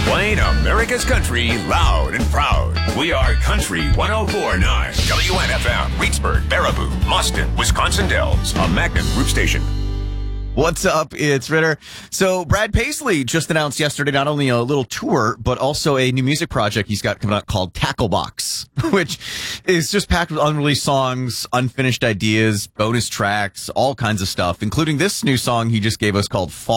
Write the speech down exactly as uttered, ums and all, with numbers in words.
Playing America's country loud and proud. We are Country one oh four point nine. W N F M, Reedsburg, Baraboo, Mustin, Wisconsin Dells. A Magnum Group station. What's up? It's Ritter. So Brad Paisley just announced yesterday not only a little tour, but also a new music project he's got coming out called Tacklebox, which is just packed with unreleased songs, unfinished ideas, bonus tracks, all kinds of stuff, including this new song he just gave us called Fall.